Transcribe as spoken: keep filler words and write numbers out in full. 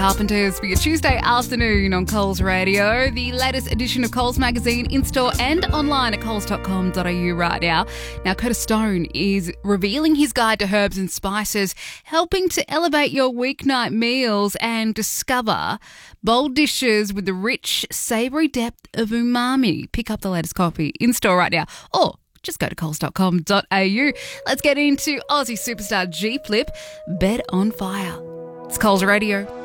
Carpenters for your Tuesday afternoon on Coles Radio. The latest edition of Coles Magazine in-store and online at coles dot com dot a u right now. Now, Curtis Stone is revealing his guide to herbs and spices, helping to elevate your weeknight meals and discover bold dishes with the rich, savoury depth of umami. Pick up the latest copy in-store right now. Or just go to coles dot com dot a u. Let's get into Aussie superstar G Flip, Bed on Fire. It's Coles Radio.